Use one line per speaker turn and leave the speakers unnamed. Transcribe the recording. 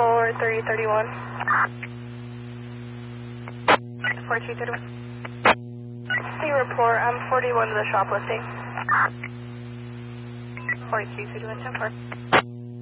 4331. 4331. You report, I'm 41 to the shoplifting. 4331, 10-4.